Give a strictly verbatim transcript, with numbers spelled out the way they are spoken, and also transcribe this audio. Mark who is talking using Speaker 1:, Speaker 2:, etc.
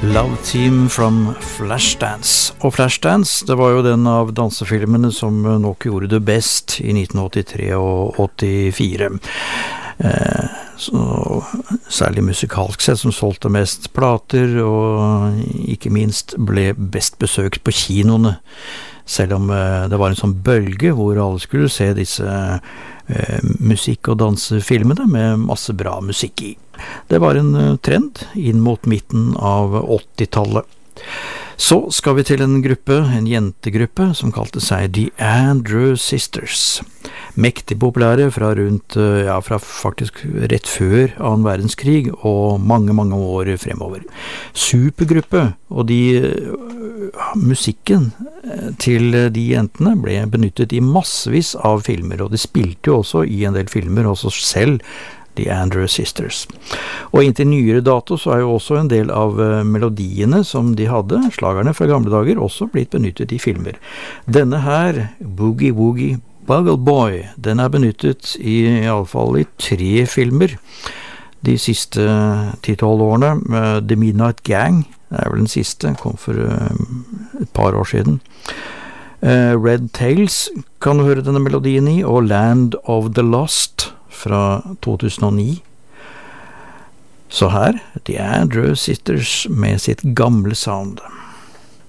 Speaker 1: Love Team from Flashdance. Og Flashdance, det var jo den av dansefilmene som nok gjorde det best i nitten åttitre og åttifire. Eh, så, særlig musikalsk sett, som solgte mest plater, og ikke minst ble best besøkt på kinoene. Selv om eh, det var en sånn bølge hvor alle skulle se disse eh, musikk- og dansefilmene med masse bra musikk i. Det var en uh, trend inn mot midten av åttitallet. Så skal vi til en gruppe, en jentegruppe, som kalte seg The Andrew Sisters. Mektig populære fra rundt, uh, ja, fra faktisk rett før annen verdenskrig og mange, mange år fremover. Supergruppe, og de uh, musikken til de jentene ble benyttet i massevis av filmer, og de spilte jo også i en del filmer, også selv, The Andrew Sisters. Og inntil nyere dato så er jo også en del av uh, melodiene som de hadde, slagerne fra gamle dager, også blitt benyttet i filmer. Denne her, Boogie Woogie Buggle Boy, den er benyttet i, i alle fall i tre filmer de siste ti-tolv årene. Uh, The Midnight Gang, det er vel den siste, kom for uh, et par år siden. Uh, Red Tails kan du høre denne melodien i, og Land of the Lost fra to tusen og ni. Så her, The Andrew Sisters med sitt gamle sound.